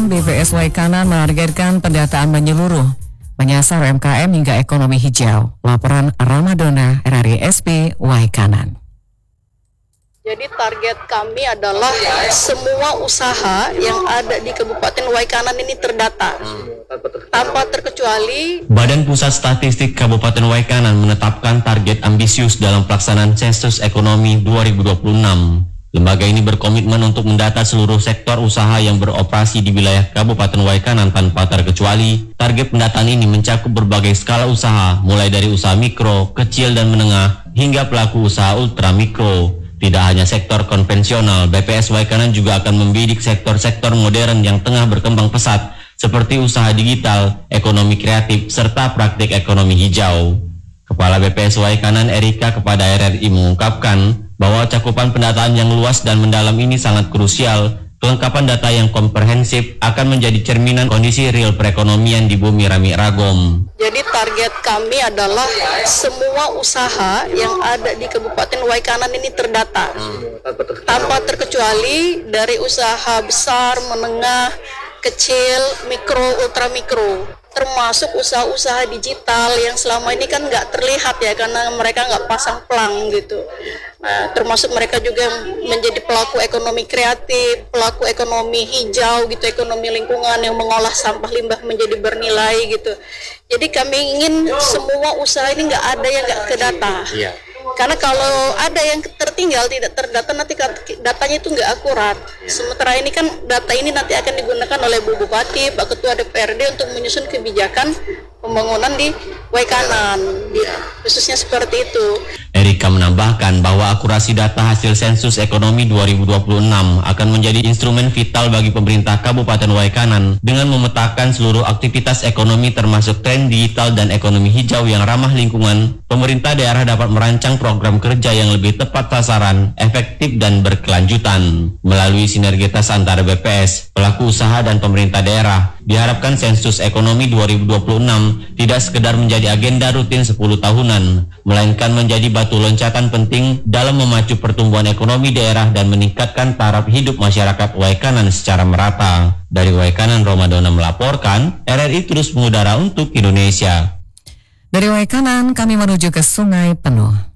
BPS Waikanan menargetkan pendataan menyeluruh, menyasar UMKM hingga ekonomi hijau. Laporan Ramadona, RRI SP Waikanan. Jadi target kami adalah semua usaha yang ada di Kabupaten Waikanan ini terdata, tanpa terkecuali. Badan Pusat Statistik Kabupaten Waikanan menetapkan target ambisius dalam pelaksanaan sensus ekonomi 2026. Lembaga ini berkomitmen untuk mendata seluruh sektor usaha yang beroperasi di wilayah Kabupaten Waikanan tanpa terkecuali. Target pendataan ini mencakup berbagai skala usaha, mulai dari usaha mikro, kecil dan menengah, hingga pelaku usaha ultra mikro. Tidak hanya sektor konvensional, BPS Waikanan juga akan membidik sektor-sektor modern yang tengah berkembang pesat, seperti usaha digital, ekonomi kreatif, serta praktik ekonomi hijau. Kepala BPS Waikanan Erika kepada RRI mengungkapkan bahwa cakupan pendataan yang luas dan mendalam ini sangat krusial. Kelengkapan data yang komprehensif akan menjadi cerminan kondisi real perekonomian di Bumi Rami Ragom. Jadi target kami adalah semua usaha yang ada di Kabupaten Waikanan ini terdata, tanpa terkecuali dari usaha besar, menengah, kecil, mikro, ultra mikro, termasuk usaha-usaha digital yang selama ini kan nggak terlihat ya, karena mereka nggak pasang pelang gitu. Nah, termasuk mereka juga menjadi pelaku ekonomi kreatif, pelaku ekonomi hijau gitu, ekonomi lingkungan yang mengolah sampah limbah menjadi bernilai gitu. Jadi kami ingin semua usaha ini nggak ada yang nggak kedata. Iya. Karena kalau ada yang tertinggal tidak terdata, nanti datanya itu nggak akurat. Sementara ini kan data ini nanti akan digunakan oleh Bu Bupati, Pak Ketua DPRD untuk menyusun kebijakan pembangunan di Waikanan, khususnya seperti itu. Erika menambahkan bahwa akurasi data hasil sensus ekonomi 2026 akan menjadi instrumen vital bagi pemerintah Kabupaten Waikanan dengan memetakan seluruh aktivitas ekonomi termasuk tren digital dan ekonomi hijau yang ramah lingkungan. Pemerintah daerah dapat merancang program kerja yang lebih tepat sasaran, efektif dan berkelanjutan. Melalui sinergitas antara BPS, pelaku usaha dan pemerintah daerah, diharapkan sensus ekonomi 2026 tidak sekedar menjadi agenda rutin 10 tahunan, melainkan menjadi batu loncatan penting dalam memacu pertumbuhan ekonomi daerah dan meningkatkan taraf hidup masyarakat Waikanan secara merata. Dari Waikanan, Ramadona melaporkan, RRI terus mengudara untuk Indonesia. Dari Waikanan, kami menuju ke Sungai Penuh.